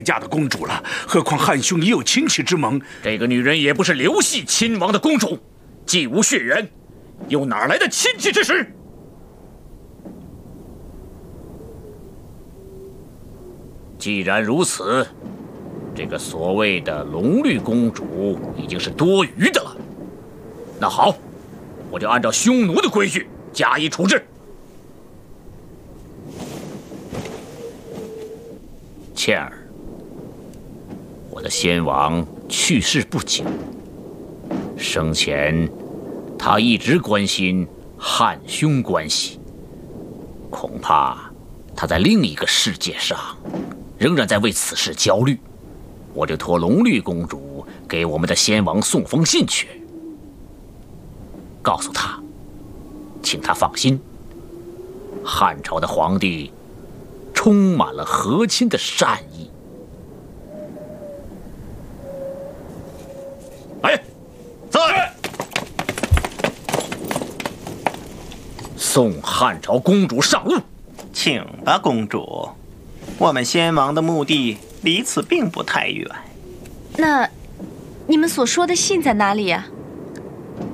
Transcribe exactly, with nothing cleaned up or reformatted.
家的公主了，何况汉兄也有亲戚之盟。 这个女人也不是刘系亲王的公主，既无血缘，又哪来的亲戚之实？既然如此，这个所谓的龙绿公主已经是多余的了。那好，我就按照匈奴的规矩加以处置。倩儿，我的先王去世不久，生前他一直关心汉匈关系，恐怕他在另一个世界上仍然在为此事焦虑。我就托龙绿公主给我们的先王送封信去，告诉他，请他放心，汉朝的皇帝充满了和亲的善意。哎，在！送汉朝公主上路。 请吧，公主。我们先王的墓地离此并不太远。 那，你们所说的信在哪里呀？